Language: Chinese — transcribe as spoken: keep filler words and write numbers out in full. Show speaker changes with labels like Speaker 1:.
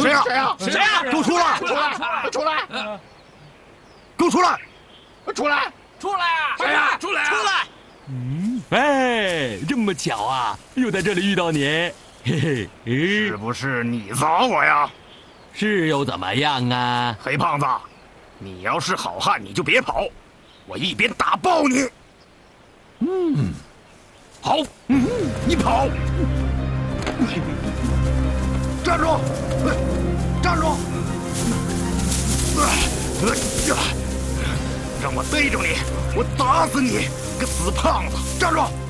Speaker 1: 谁呀？
Speaker 2: 谁呀？
Speaker 1: 谁呀？给我出来！
Speaker 2: 出来！出来！
Speaker 1: 给我出来！
Speaker 2: 出来！
Speaker 3: 出来啊！
Speaker 2: 谁呀？
Speaker 3: 出来！出来！
Speaker 4: 嗯，哎，这么巧啊，又在这里遇到你，嘿嘿，
Speaker 1: 是不是你砸我呀？
Speaker 4: 是又怎么样啊？
Speaker 1: 黑胖子，你要是好汉，你就别跑，我一边打爆你。嗯，好，嗯，你跑，站住，站住，让我逮着你，我打死你，个死胖子！站住！